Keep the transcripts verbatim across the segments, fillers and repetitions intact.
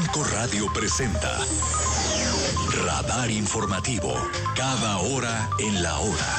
cinco Radio presenta Radar Informativo, cada hora en la hora.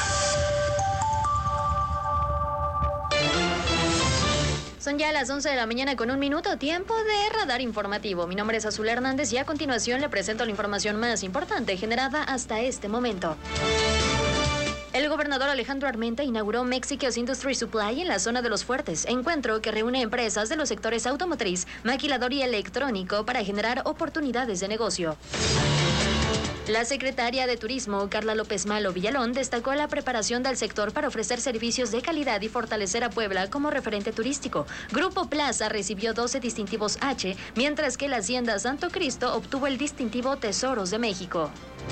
Son ya las once de la mañana con un minuto, tiempo de Radar Informativo. Mi nombre es Azul Hernández y a continuación le presento la información más importante generada hasta este momento. El gobernador Alejandro Armenta inauguró Mexico's Industry Supply en la zona de Los Fuertes, encuentro que reúne empresas de los sectores automotriz, maquilador y electrónico para generar oportunidades de negocio. La secretaria de Turismo, Carla López Malo Villalón, destacó la preparación del sector para ofrecer servicios de calidad y fortalecer a Puebla como referente turístico. Grupo Plaza recibió doce distintivos H, mientras que la Hacienda Santo Cristo obtuvo el distintivo Tesoros de México.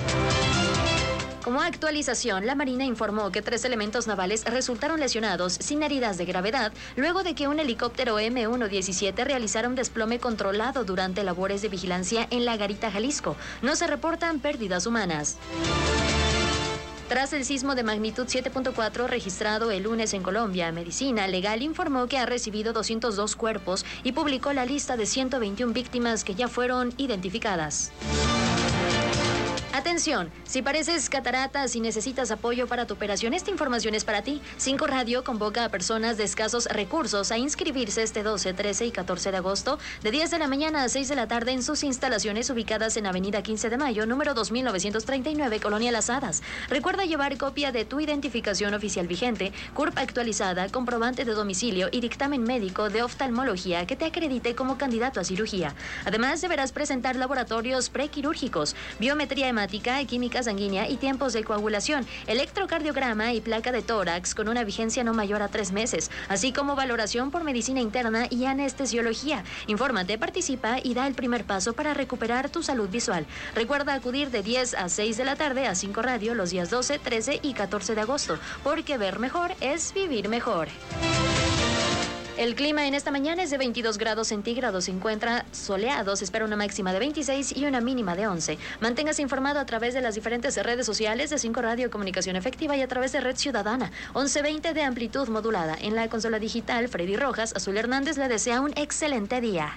Como actualización, la Marina informó que tres elementos navales resultaron lesionados sin heridas de gravedad luego de que un helicóptero eme uno diecisiete realizara un desplome controlado durante labores de vigilancia en La Garita, Jalisco. No se reportan pérdidas humanas. Tras el sismo de magnitud siete punto cuatro registrado el lunes en Colombia, Medicina Legal informó que ha recibido doscientos dos cuerpos y publicó la lista de ciento veintiuna víctimas que ya fueron identificadas. Atención, si pareces cataratas y necesitas apoyo para tu operación, esta información es para ti. cinco Radio convoca a personas de escasos recursos a inscribirse este doce, trece y catorce de agosto de diez de la mañana a seis de la tarde en sus instalaciones ubicadas en Avenida quince de Mayo, número dos mil novecientos treinta y nueve, Colonia Las Hadas. Recuerda llevar copia de tu identificación oficial vigente, C U R P actualizada, comprobante de domicilio y dictamen médico de oftalmología que te acredite como candidato a cirugía. Además, deberás presentar laboratorios prequirúrgicos, biometría hemática, química sanguínea y tiempos de coagulación, electrocardiograma y placa de tórax con una vigencia no mayor a tres meses, así como valoración por medicina interna y anestesiología. Infórmate, participa y da el primer paso para recuperar tu salud visual. Recuerda acudir de diez a seis de la tarde a cinco Radio los días doce, trece y catorce de agosto, porque ver mejor es vivir mejor. El clima en esta mañana es de veintidós grados centígrados, se encuentra soleado, se espera una máxima de veintiséis y una mínima de once. Manténgase informado a través de las diferentes redes sociales de cinco Radio Comunicación Efectiva y a través de Red Ciudadana, once veinte de amplitud modulada. En la consola digital, Freddy Rojas, Azul Hernández le desea un excelente día.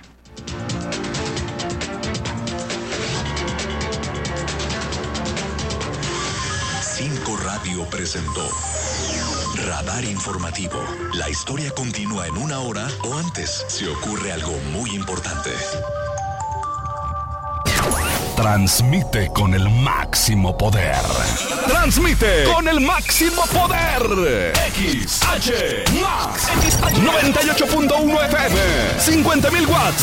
cinco Radio presentó Radar Informativo. La historia continúa en una hora o antes si ocurre algo muy importante. Transmite con el máximo poder. Transmite con el máximo poder. X H Max noventa y ocho punto uno F M, cincuenta mil watts.